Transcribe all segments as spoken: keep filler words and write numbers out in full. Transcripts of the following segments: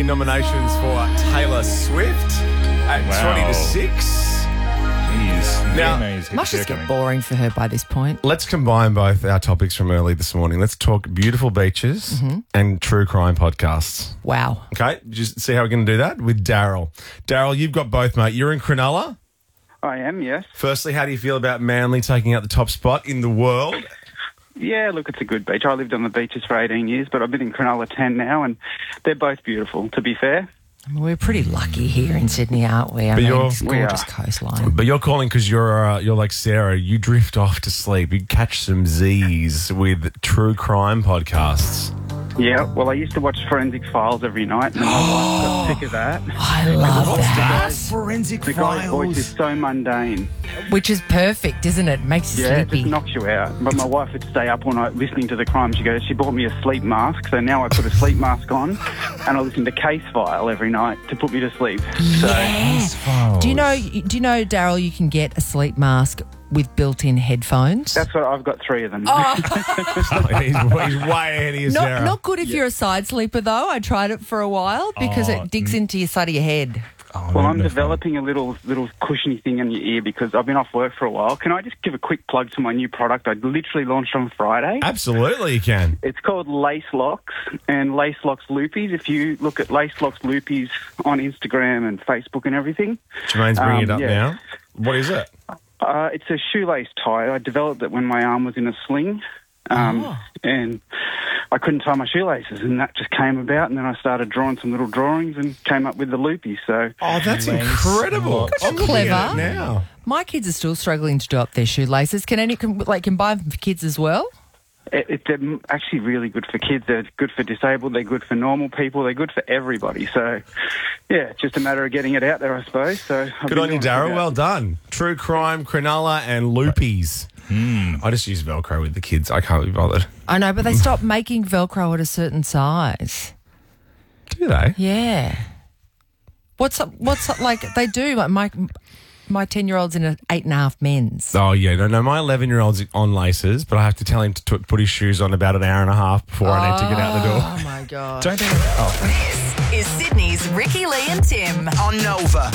nominations for Taylor Swift at Wow. twenty to six. Jeez. Now- V M As hit Must the just chair get coming. boring for her by this point. Let's combine both our topics from early this morning. Let's talk beautiful beaches and true crime podcasts. Wow. Okay, just see how we're going to do that with Daryl. Daryl, you've got both, mate. You're in Cronulla. I am, yes. Firstly, how do you feel about Manly taking out the top spot in the world? Yeah, look, it's a good beach. I lived on the beaches for eighteen years, but I've been in Cronulla ten now, and they're both beautiful, to be fair. Well, we're pretty lucky here in Sydney, aren't we? I But mean, you're- it's We gorgeous are. coastline. But you're calling because you're uh, you're like Sarah. You drift off to sleep. You catch some Z's with true crime podcasts. Yeah, well, I used to watch Forensic Files every night, and my wife got sick of that. I love that. Forensic The guy's voice is so mundane. Which is perfect, isn't it? Makes you Yeah, it sleepy. just knocks you out. But my wife would stay up all night listening to the crime. She goes, she bought me a sleep mask, so now I put a sleep mask on, and I listen to Case File every night to put me to sleep. So, Yeah. Do you know? Do you know, Daryl? You can get a sleep mask with built-in headphones. that's what I've got three of them. he's, he's way ahead of you, not Sarah. not good if you're a side sleeper though. I tried it for a while because Oh, it digs into your side of your head. Oh, Well, no, I'm no, developing a little little cushiony thing in your ear because I've been off work for a while. Can I just give a quick plug to my new product I literally launched on Friday? Absolutely, you can. It's called Lace Locks and Lace Locks Loopies. If you look at Lace Locks Loopies on Instagram and Facebook and everything. Jermaine's bringing it Um, up yeah. now. What is it? Uh, it's a shoelace tie. I developed it when my arm was in a sling. Um, Oh. And I couldn't tie my shoelaces, and that just came about. And then I started drawing some little drawings and came up with the loopies. So Oh, that's Lace incredible. locks. I'm looking Clever. at it now. My kids are still struggling to do up their shoelaces. Can any can, like can buy them for kids as well? it, it, they're actually really good for kids. They're good for disabled. They're good for normal people. They're good for everybody. So, yeah, it's just a matter of getting it out there, I suppose. So I've Good been on you, doing it for Daryl. about- Well done. True crime, Cronulla, and Loopies. I just use Velcro with the kids. I can't be bothered. I know, but they stopped making Velcro at a certain size. Do they? Yeah. What's up? What's up, like they do? Like my my ten year old's in an eight and a half men's. Oh, yeah. No, no, my eleven-year-old's on laces, but I have to tell him to t- put his shoes on about an hour and a half before I need to get out the door. Oh my god! Don't think... Oh. This is Sydney's Ricky Lee and Tim. On Nova.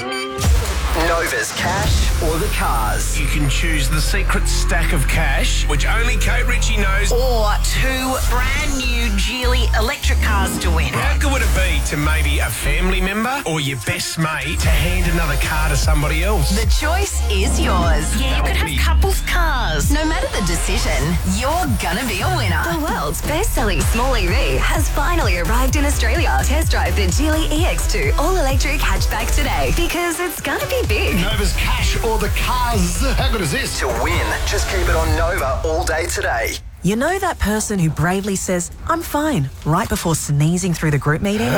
Nova's cash or the cars. You can choose the secret stack of cash, which only Kate Ritchie knows. Or two brand new Geely electric cars to win. How good would it be to maybe a family member or your best mate to hand another car to somebody else? The choice is yours. Yeah, you could have couples cars. No matter the decision, you're gonna be a winner. The world's best-selling small E V has finally arrived in Australia. Test drive the Geely E X two all-electric hatchback today because it's gonna be big. Nova's cash or the cars. How good is this? To win, just keep it on Nova all day today. You know that person who bravely says, I'm fine, right before sneezing through the group meeting?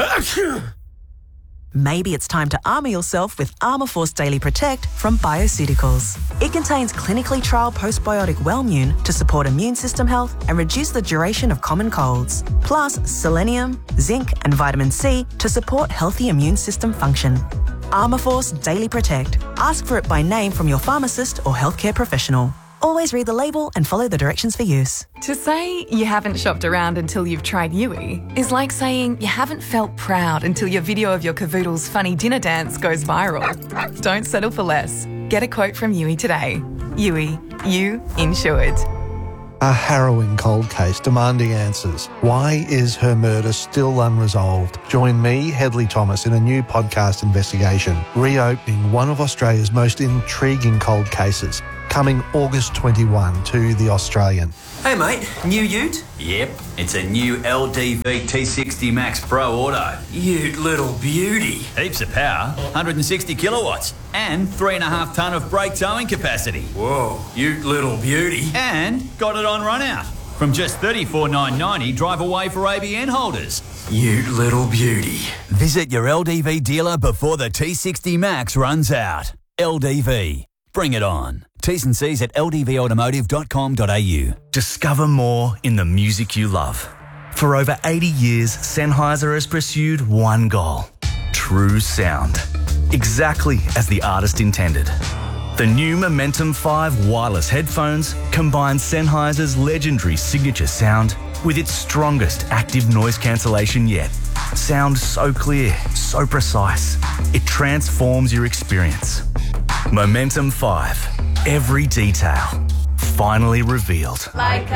Maybe it's time to armour yourself with Armour Force Daily Protect from Bioceuticals. It contains clinically trialled postbiotic Wellmune to support immune system health and reduce the duration of common colds. Plus, selenium, zinc and vitamin C to support healthy immune system function. Armour Force Daily Protect. Ask for it by name from your pharmacist or healthcare professional. Always read the label and follow the directions for use. To say you haven't shopped around until you've tried Yui is like saying you haven't felt proud until your video of your cavoodle's funny dinner dance goes viral. Don't settle for less. Get a quote from Yui today. Yui, you insured. A harrowing cold case demanding answers. Why is her murder still unresolved? Join me, Hedley Thomas, in a new podcast investigation, reopening one of Australia's most intriguing cold cases. Coming August twenty-first to The Australian. Hey mate, new ute? Yep, it's a new L D V T sixty Max Pro Auto. Ute little beauty. Heaps of power, one hundred sixty kilowatts, and three and a half tonne of brake towing capacity. Whoa, ute little beauty. And got it on run out. From just thirty-four thousand nine hundred ninety, drive away for A B N holders. Ute little beauty. Visit your L D V dealer before the T sixty Max runs out. L D V. Bring it on. T's and C's at l d v automotive dot com dot a u. Discover more in the music you love. For over eighty years, Sennheiser has pursued one goal: true sound. Exactly as the artist intended. The new Momentum five wireless headphones combine Sennheiser's legendary signature sound with its strongest active noise cancellation yet. Sound so clear, so precise. It transforms your experience. Momentum five. Every detail finally revealed. Like